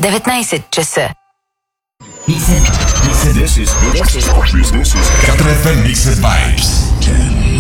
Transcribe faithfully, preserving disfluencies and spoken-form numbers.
деветнайсет часа. Mixed, mixed, This is this is Business is quatre F M Mixed Vibes. ten